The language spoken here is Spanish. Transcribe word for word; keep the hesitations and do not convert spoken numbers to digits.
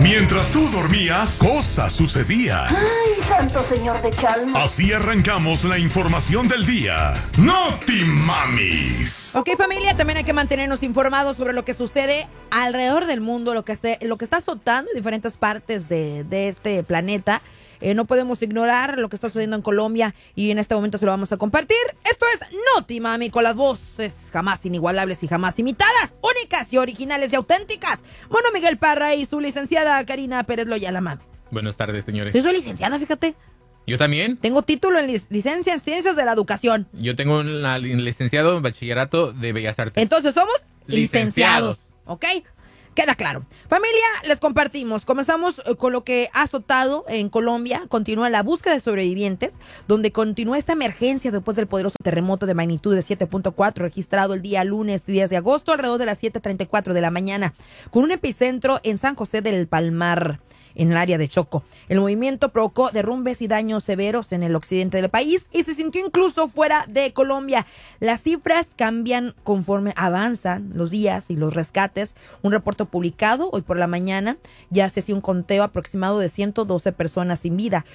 Mientras tú dormías, cosas sucedían. ¡Ay, santo señor de Chalma! Así arrancamos la información del día. ¡Noti Mamis! Ok, familia, también hay que mantenernos informados sobre lo que sucede alrededor del mundo, lo que, esté, lo que está azotando en diferentes partes de, de este planeta. Eh, no podemos ignorar lo que está sucediendo en Colombia y en este momento se lo vamos a compartir. Esto es Noti Mami, con las voces jamás inigualables y jamás imitadas, únicas y originales y auténticas. Mono Miguel Parra y su licenciada Karina Pérez Loyola, mami. Buenas tardes, señores. Yo soy licenciada, fíjate. Yo también. Tengo título en lic- licencia en Ciencias de la Educación. Yo tengo un la- licenciado en Bachillerato de Bellas Artes. Entonces somos licenciados, Licenciados. ¿ok? Queda claro. Familia, les compartimos. Comenzamos eh, con lo que ha azotado en Colombia. Continúa la búsqueda de sobrevivientes, donde continúa esta emergencia después del poderoso terremoto de magnitud de siete punto cuatro registrado el día lunes diez de agosto alrededor de las siete treinta y cuatro de la mañana, con un epicentro en San José del Palmar, en el área de Choco. El movimiento provocó derrumbes y daños severos en el occidente del país y se sintió incluso fuera de Colombia. Las cifras cambian conforme avanzan los días y los rescates. Un reporte publicado hoy por la mañana ya se hacía un conteo aproximado de ciento doce personas sin vida.